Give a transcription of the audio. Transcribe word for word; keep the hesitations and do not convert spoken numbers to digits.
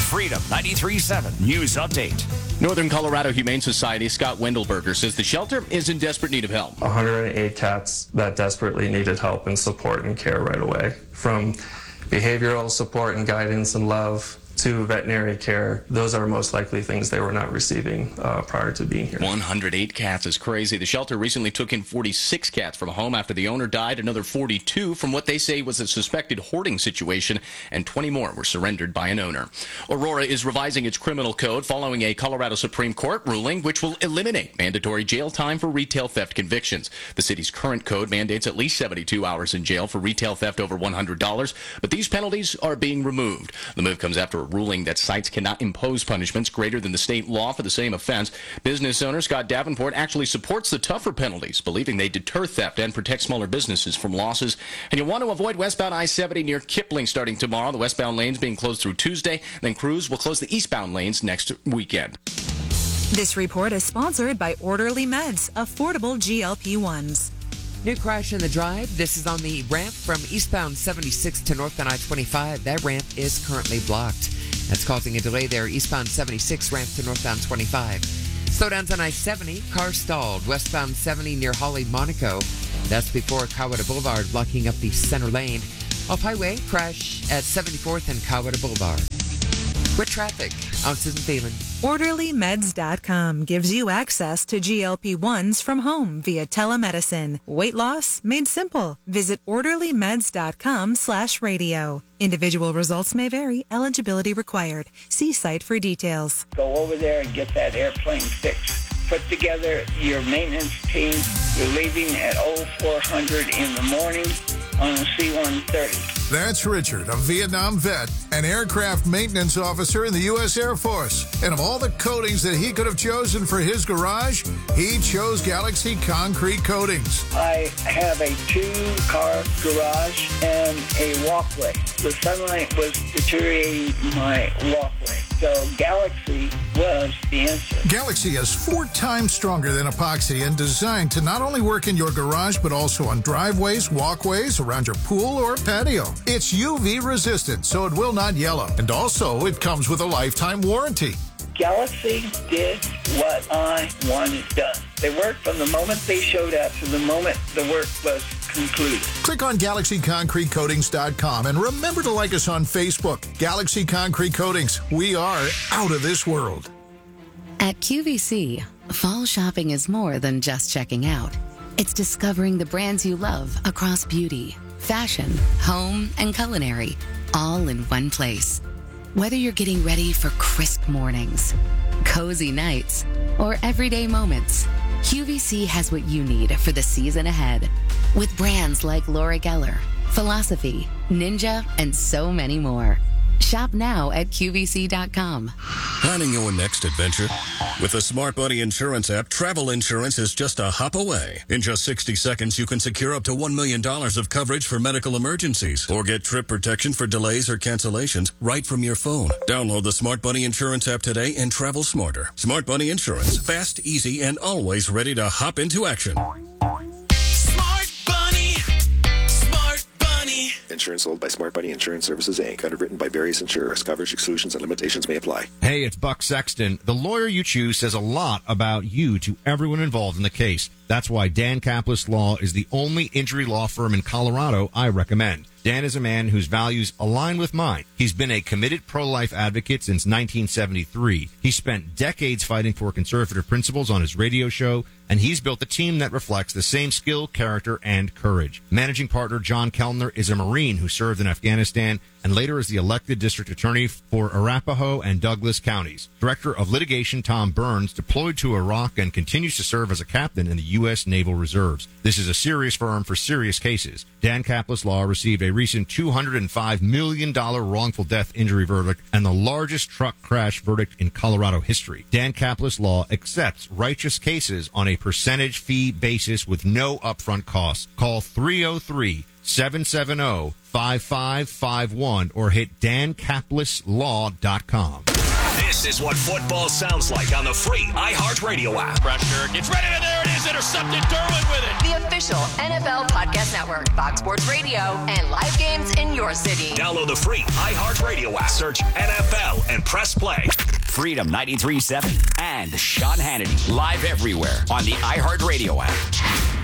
Freedom ninety-three point seven News Update. Northern Colorado Humane Society Scott Wendelberger says the shelter is in desperate need of help. one hundred eight cats that desperately needed help and support and care right away. From behavioral support and guidance and love to veterinary care, those are most likely things they were not receiving uh, prior to being here. one hundred eight cats is crazy. The shelter recently took in forty-six cats from a home after the owner died. Another forty-two from what they say was a suspected hoarding situation, and twenty more were surrendered by an owner. Aurora is revising its criminal code following a Colorado Supreme Court ruling which will eliminate mandatory jail time for retail theft convictions. The city's current code mandates at least seventy-two hours in jail for retail theft over one hundred dollars, but these penalties are being removed. The move comes after a ruling that sites cannot impose punishments greater than the state law for the same offense. Business owner Scott Davenport actually supports the tougher penalties, believing they deter theft and protect smaller businesses from losses. And you'll want to avoid westbound I seventy near Kipling starting tomorrow. The westbound lanes being closed through Tuesday. Then crews will close the eastbound lanes next weekend. This report is sponsored by Orderly Meds, affordable G L P ones. New crash in the drive. This is on the ramp from eastbound seventy-six to northbound I twenty-five. That ramp is currently blocked. That's causing a delay there. Eastbound seventy-six ramp to northbound twenty-five. Slowdowns on I seventy. Car stalled. Westbound seventy near Holly, Monaco. That's before Coweta Boulevard, blocking up the center lane. Off-highway, crash at seventy-fourth and Coweta Boulevard. With traffic, I'm Susan Thielen. Orderly Meds dot com gives you access to G L P ones from home via telemedicine. Weight loss made simple. Visit Orderly Meds dot com slash radio. Individual results may vary. Eligibility required. See site for details. Go over there and get that airplane fixed. Put together your maintenance team. You're leaving at oh four hundred in the morning on a C one thirty. That's Richard, a Vietnam vet, an aircraft maintenance officer in the U S Air Force. And of all the coatings that he could have chosen for his garage, he chose Galaxy Concrete Coatings. I have a two-car garage and a walkway. The sunlight was deteriorating my walkway. So Galaxy was the answer. Galaxy is four times stronger than epoxy and designed to not only work in your garage, but also on driveways, walkways, around your pool or patio. It's U V resistant, so it will not yellow. And also, it comes with a lifetime warranty. Galaxy did what I wanted done. They worked from the moment they showed up to the moment the work was concluded. Click on Galaxy Concrete Coatings dot com and remember to like us on Facebook. Galaxy Concrete Coatings. We are out of this world. At Q V C, fall shopping is more than just checking out. It's discovering the brands you love across beauty, fashion, home, and culinary, all in one place. Whether you're getting ready for crisp mornings, cozy nights, or everyday moments, Q V C has what you need for the season ahead. With brands like Laura Geller, Philosophy, Ninja, and so many more. Shop now at Q V C dot com. Planning your next adventure? With the Smart Buddy Insurance app, travel insurance is just a hop away. In just sixty seconds, you can secure up to one million dollars of coverage for medical emergencies or get trip protection for delays or cancellations right from your phone. Download the Smart Buddy Insurance app today and travel smarter. Smart Buddy Insurance. Fast, easy, and always ready to hop into action. Insurance sold by Smart Buddy Insurance Services, Incorporated. Underwritten by various insurers. Coverage exclusions and limitations may apply. Hey, it's Buck Sexton. The lawyer you choose says a lot about you to everyone involved in the case. That's why Dan Kaplis Law is the only injury law firm in Colorado I recommend. Dan is a man whose values align with mine. He's been a committed pro-life advocate since nineteen seventy-three. He spent decades fighting for conservative principles on his radio show, and he's built a team that reflects the same skill, character, and courage. Managing partner John Kellner is a Marine who served in Afghanistan and later is the elected district attorney for Arapahoe and Douglas counties. Director of litigation Tom Burns deployed to Iraq and continues to serve as a captain in the U S Naval Reserves. This is a serious firm for serious cases. Dan Kaplis Law received a recent two hundred five million dollars wrongful death injury verdict and the largest truck crash verdict in Colorado history. Dan Kaplis Law accepts righteous cases on a percentage fee basis with no upfront costs. Call three oh three, seven seven oh, five five five one or hit Dan Kaplis Law dot com. This is what football sounds like on the free iHeartRadio app. Pressure gets ready, and there it is. He's intercepted Derwin with it. The official N F L Podcast Network, Fox Sports Radio, and live games in your city. Download the free iHeartRadio app. Search N F L and press play. Freedom ninety-three point seven and Sean Hannity. Live everywhere on the iHeartRadio app.